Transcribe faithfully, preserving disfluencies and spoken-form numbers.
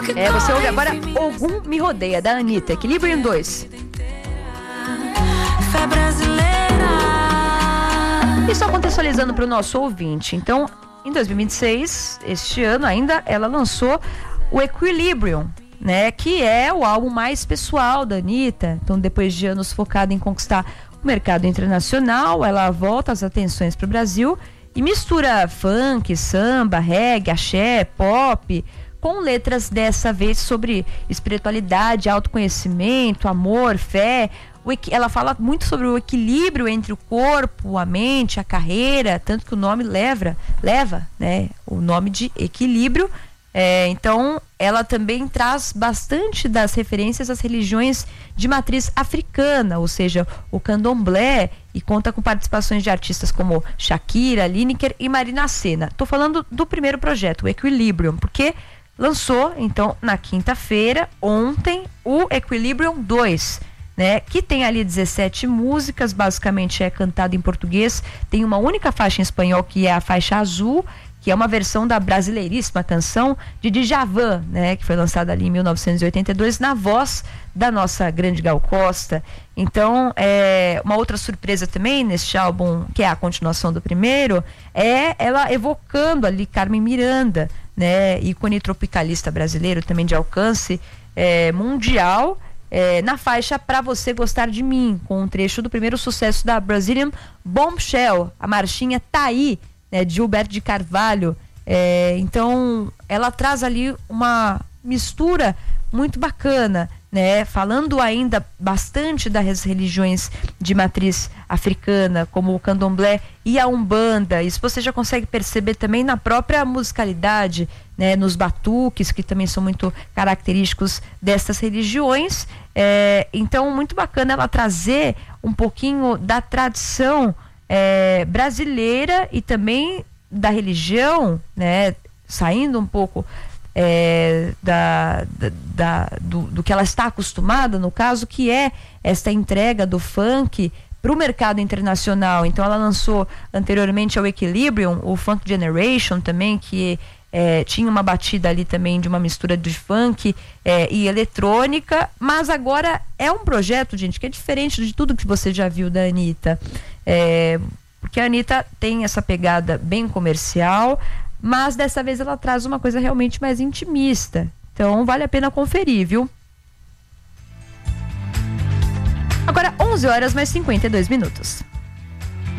É, você ouve agora Ogum Me Rodeia, da Anitta, Equilibrium dois. E só contextualizando para o nosso ouvinte, então, em dois mil e vinte e seis, este ano ainda, ela lançou o Equilibrium, né, que é o álbum mais pessoal da Anitta. Então, depois de anos focada em conquistar o mercado internacional, ela volta as atenções para o Brasil e mistura funk, samba, reggae, axé, pop, com letras dessa vez sobre espiritualidade, autoconhecimento, amor, fé. Ela fala muito sobre o equilíbrio entre o corpo, a mente, a carreira, tanto que o nome leva, leva, né, o nome de Equilíbrio. É, então, ela também traz bastante das referências às religiões de matriz africana, ou seja, o candomblé, e conta com participações de artistas como Shakira, Lineker e Marina Sena. Estou falando do primeiro projeto, o Equilibrium, porque lançou, então, na quinta-feira, ontem, o Equilibrium dois, né, que tem ali dezessete músicas, basicamente é cantado em português, tem uma única faixa em espanhol, que é a faixa azul, que é uma versão da brasileiríssima canção de Djavan, né, que foi lançada ali em mil novecentos e oitenta e dois, na voz da nossa grande Gal Costa. Então, é, uma outra surpresa também neste álbum, que é a continuação do primeiro, é ela evocando ali Carmen Miranda, né, ícone tropicalista brasileiro, também de alcance é, mundial, é, na faixa Pra Você Gostar de Mim, com um trecho do primeiro sucesso da Brazilian Bombshell, a marchinha Tá Aí, né, de Gilberto de Carvalho. É, então, ela traz ali uma mistura muito bacana, né, falando ainda bastante das religiões de matriz africana, como o candomblé e a umbanda. Isso você já consegue perceber também na própria musicalidade, né, nos batuques, que também são muito característicos dessas religiões. É, então, muito bacana ela trazer um pouquinho da tradição é, brasileira e também da religião, né, saindo um pouco É, da, da, da, do, do que ela está acostumada, no caso, que é esta entrega do funk para o mercado internacional. Então ela lançou anteriormente ao Equilibrium o Funk Generation também, que é, tinha uma batida ali também de uma mistura de funk é, e eletrônica, mas agora é um projeto, gente, que é diferente de tudo que você já viu da Anitta, é, porque a Anitta tem essa pegada bem comercial, mas dessa vez ela traz uma coisa realmente mais intimista. Então vale a pena conferir, viu? Agora onze horas mais cinquenta e dois minutos.